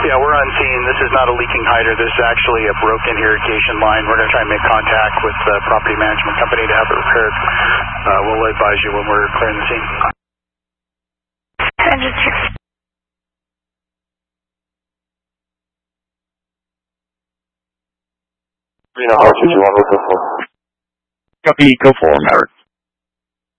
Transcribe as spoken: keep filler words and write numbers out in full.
Yeah, we're on scene. This is not a leaking hydrant. This is actually a broken irrigation line. We're going to try and make contact with the property management company to have it repaired. Uh, we'll advise you when we're clearing the scene. Reno, how did you want to go for? Copy, go for Merrick.